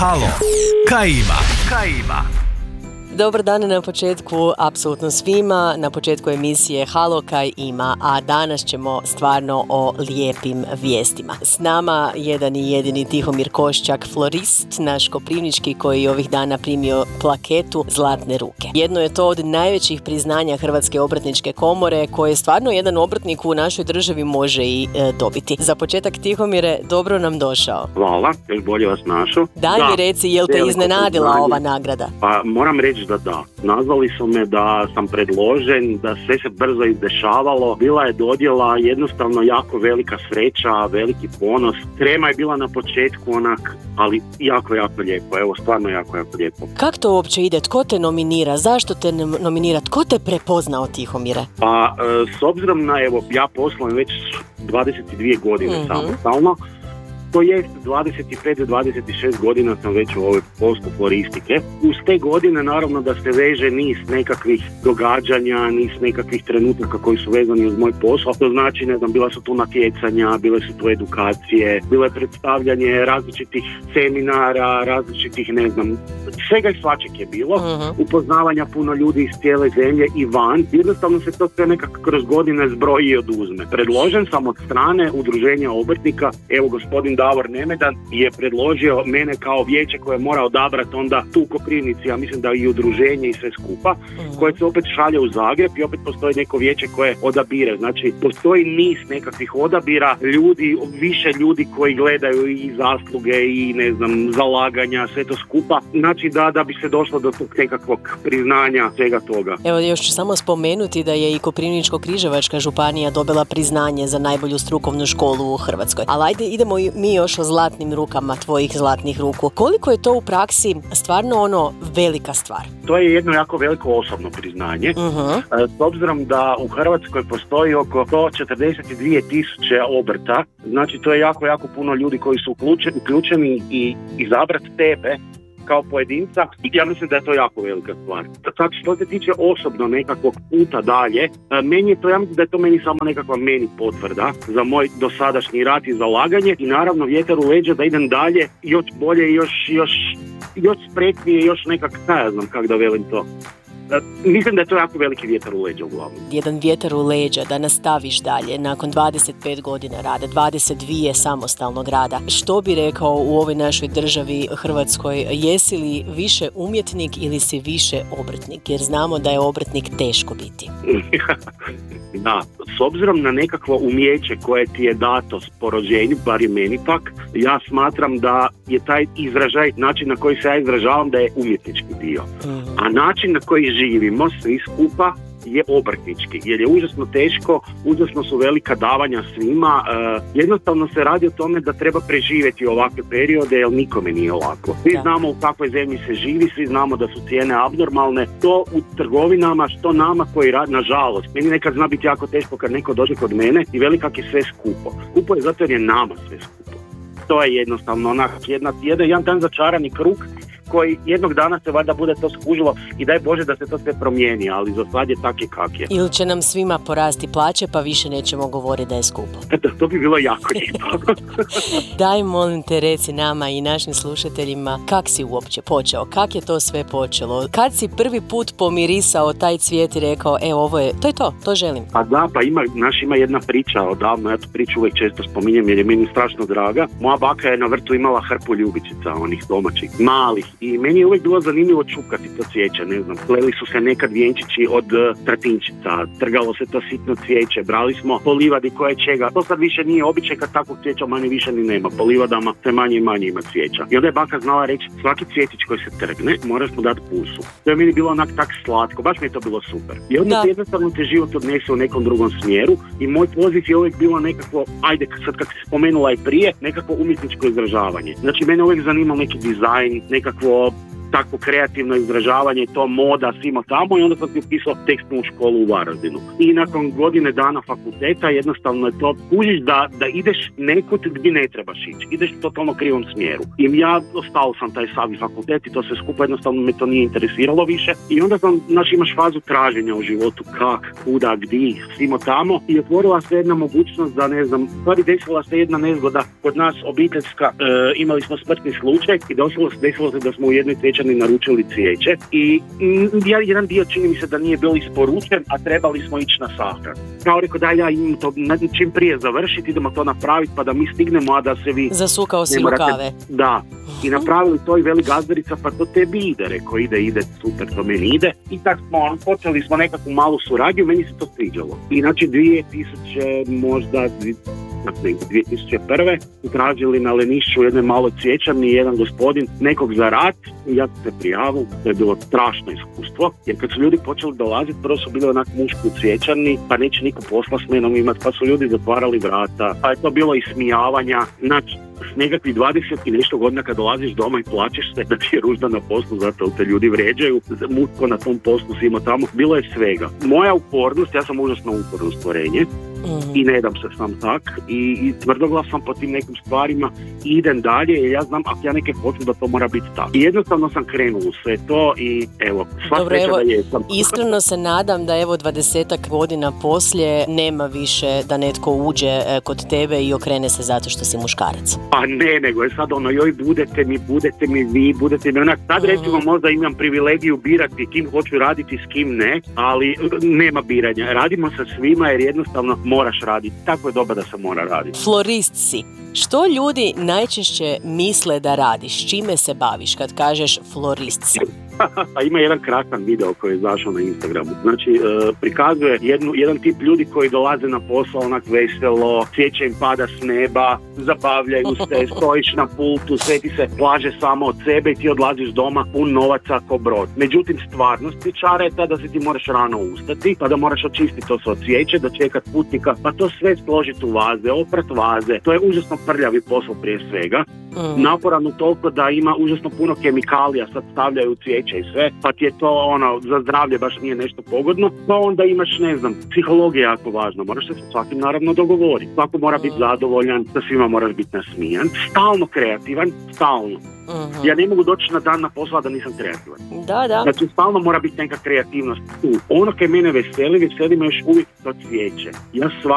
Halo, kaj ima? Dobar dan na početku apsolutno svima, na početku emisije Halo, kaj ima, a danas ćemo stvarno o lijepim vijestima. S nama jedan i jedini Tihomir Koščak, florist, naš koprivnički, koji je ovih dana primio plaketu Zlatne ruke. Jedno je to od najvećih priznanja Hrvatske obrtničke komore, koje stvarno jedan obrtnik u našoj državi može i dobiti. Za početak, Tihomire, dobro nam došao. Hvala, još bolje vas našao. Daj mi reci, jel te iznenadila ova nagrada? Pa moram reći da. Nazvali su me da sam predložen, da sve se brzo izdešavalo. Bila je dodjela jednostavno jako velika sreća, veliki ponos. Trema je bila na početku onak, ali jako lijepo. Evo, stvarno jako lijepo. Kako to uopće ide? Tko te nominira? Zašto te nominira? Tko te prepoznao, Tihomire? Pa, s obzirom na, evo, ja poslujem već 22 godine samostalno. To jest 25-26 godina sam već u ovoj poslu floristike. Uz te godine naravno da se veže niz nekakvih događanja, niz nekakvih trenutaka koji su vezani uz moj posao. To znači, ne znam, bila su tu natjecanja, bile su tu edukacije, bilo je predstavljanje različitih seminara, različitih, ne znam, svega i svačeg je bilo. Upoznavanja puno ljudi iz cijele zemlje i van. Jednostavno se to sve nekako kroz godine zbroji i oduzme. Predložen sam od strane Udruženja obrtnika, evo gospodin Davor Nemedan je predložio mene kao vijeće koje mora odabrati onda tu u Koprivnici, ja mislim da i udruženje i sve skupa, koje se opet šalje u Zagreb i opet postoji neko vijeće koje odabire. Znači, postoji niz nekakvih odabira ljudi, više ljudi koji gledaju i zasluge i ne znam, zalaganja, sve to skupa. Znači da bi se došlo do tog nekakvog priznanja svega toga. Evo, još ću samo spomenuti da je i Koprivničko-križevačka županija dobila priznanje za najbolju strukovnu školu u Hrvatskoj. Ali ajde, idemo mi još o zlatnim rukama, tvojih zlatnih ruku. Koliko je to u praksi stvarno velika stvar? To je jedno jako veliko osobno priznanje. S obzirom da u Hrvatskoj postoji oko 142.000 obrta, znači to je jako puno ljudi koji su uključeni i izabrati tebe kao pojedinca, ja mislim da je to jako velika stvar. Sad, što se tiče osobno nekakvog puta dalje, meni je to, ja mislim da je to meni samo nekakva meni potvrda za moj dosadašnji rad i zalaganje i naravno vjetar u leđa da idem dalje još bolje, još spretnije, još nekak, ne znam kako da velim to. Mislim da je to jako veliki vjetar u leđa uglavnom. Jedan vjetar u leđa da nastaviš dalje nakon 25 godina rada, 22 samostalnog rada. Što bi rekao u ovoj našoj državi Hrvatskoj, jesi li više umjetnik ili si više obrtnik? Jer znamo da je obrtnik teško biti. Da, s obzirom na nekakvo umijeće koje ti je dato po rođenju, bar je meni pak, ja smatram da je taj izražaj, način na koji se ja izražavam, da je umjetnički dio. A način na koji živimo svi skupa je obrtnički, jer je užasno teško, užasno su velika davanja svima, jednostavno se radi o tome da treba preživjeti ovakve periode, jer nikome nije lako. Svi znamo u kakvoj zemlji se živi, svi znamo da su cijene abnormalne, to u trgovinama, što nama koji radi, nažalost. Meni nekad zna biti jako teško kad neko dođe kod mene i veli kak je sve skupo. Skupo je zato jer je nama sve skupo. To je jednostavno onak, jedan začarani krug koji jednog dana se valjda bude to skužilo i daj Bože da se to sve promijeni, ali za sad je tak i kak je. Ili će nam svima porasti plaće pa više nećemo govoriti da je skupo. To bi bilo jako lijepo. Daj, molim te, reci nama i našim slušateljima kak si uopće počeo, kak je to sve počelo, kad si prvi put pomirisao taj cvijet i rekao ovo je to želim. Pa da, ima jedna priča odavno, ja tu priču uvijek često spominjem jer je meni strašno draga. Moja baka je na vrtu imala hrpu ljubičica, onih domaćih, malih. I meni je uvijek bilo zanimljivo čupkati to cvijeće, ne znam, pleli su se nekad vjenčići od tratinčica, trgalo se to sitno cvijeće, brali smo po livadi koje čega, to sad više nije običaj kad takvog cvijeća manje više ni nema, po livadama sve manje i manje ima cvijeća. I onda je baka znala reći, svaki cvjetić koji se trgne, moraš mu dati pusu. To je meni bilo onak tak slatko, baš mi je to bilo super. I onda se jednostavno te život odnese u nekom drugom smjeru i moj poziv je uvijek bilo nekakvo, ajde sad kad si spomenula i prije, nekakvo umjetničko izražavanje. Znači mene uvijek zanimao neki dizajn, nekakvo takvo kreativno izražavanje i to moda svima tamo i onda sam ti upisao tekstnu školu u Varaždinu. I nakon godine dana fakulteta jednostavno je to kužiš da ideš nekud gdje ne trebaš ići. Ideš u totalno krivom smjeru. I ja ostao sam taj savi fakultet i to sve skupa jednostavno me to nije interesiralo više. I onda sam, imaš fazu traženja u životu kak, kuda, gdje, svimo tamo i otvorila se jedna mogućnost da ne znam, stvari desila se jedna nezgoda kod nas obiteljska, imali smo smrtni slučaj i desilo se da smo u jednoj cvjećarni naručili cvijeće i jedan dio čini mi se da nije bio isporučen, a trebali smo ići na sahranu. Kao rekao da ja imam to čim prije završiti, idemo to napraviti pa da mi stignemo, a da se vi... Zasukao si rukave. Da. I napravili to i veli gazdarica, pa to tebi ide, rekao ide, super, to meni ide. I tako smo, počeli smo nekakvu malu suradnju, meni se to sviđalo. I znači 2001. tražili na Lenišću u jednoj maloj cvjećarni jedan gospodin nekog za rad i ja sam se prijavio, to je bilo strašno iskustvo, jer kad su ljudi počeli dolaziti, prvo su bili onak muški u cvjećarni, pa neće niko posla s menom imati, pa su ljudi zatvarali vrata, pa je to bilo ismijavanja, znači s nekakvih 20 i nešto godina kad dolaziš doma i plaćeš se da ti je ružda na poslu zato te ljudi vrijeđaju, muško na tom poslu svima tamo, bilo je svega. Moja upornost, ja sam užasno uporno stvorenje, i ne dam se sam tak i tvrdoglav sam po tim nekim stvarima i idem dalje jer ja znam ako ja neke hoću da to mora biti tako. I jednostavno sam krenuo u sve to i evo, dobro, evo, iskreno se nadam da evo 20 godina poslije nema više da netko uđe kod tebe i okrene se zato što si muškarac. Pa ne, nego je sad ono, joj budete mi vi, budete mi onak, sad recimo možda imam privilegiju birati kim hoću raditi, s kim ne, ali nema biranja, radimo sa svima jer jednostavno moraš raditi, tako je doba da se mora raditi. Florist si. Što ljudi najčešće misle da radiš? Čime se baviš kad kažeš florist si? Pa ima jedan krasan video koji je izašao na Instagramu. Znači, prikazuje jedan tip ljudi koji dolaze na posao onak veselo, cvijeće im pada s neba, zabavljaju se, stojiš na pultu, sve ti se plaže samo od sebe i ti odlaziš doma pun novaca ko brod. Međutim, stvarnost cvjećara je ta da se ti moraš rano ustati, pa da moraš očistiti to sve cvijeće, da čekat putnika, pa to sve složiti u vaze, oprat vaze. To je užasno prljavi posao prije svega. Naporan u toliko da ima užasno puno kemikalija, sad stavljaju u cvijeće i sve, pa ti je to ono, za zdravlje baš nije nešto pogodno, pa onda imaš, ne znam, psihologija jako važna, moraš se sa svakim naravno dogovoriti, svako mora biti zadovoljan, sa svima moraš biti nasmijan, stalno kreativan, stalno. Ja ne mogu doći na dan na posla da nisam kreativan. Da. Znači stalno mora biti neka kreativnost tu. Ono kaj mene veseli me još uvijek to cvijeće. Ja